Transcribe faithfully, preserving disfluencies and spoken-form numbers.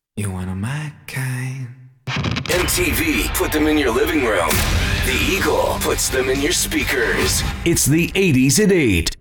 You one of my kind. M T V put them in your living room. The Eagle puts them in your speakers. It's the eighties at eight.